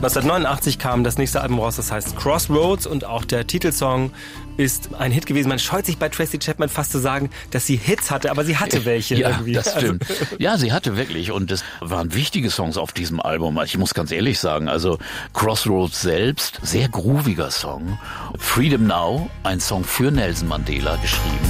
1989 kam das nächste Album raus, das heißt Crossroads, und auch der Titelsong ist ein Hit gewesen. Man scheut sich bei Tracy Chapman fast zu sagen, dass sie Hits hatte, aber sie hatte welche irgendwie. Ja, das stimmt. Ja, sie hatte wirklich, und es waren wichtige Songs auf diesem Album. Ich muss ganz ehrlich sagen, also Crossroads selbst, sehr grooviger Song. Freedom Now, ein Song für Nelson Mandela geschrieben.